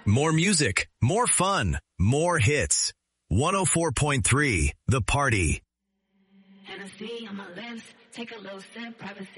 More music, more fun, more hits. 104.3 The Party. Hennessy on my lips, take a little sip, privacy.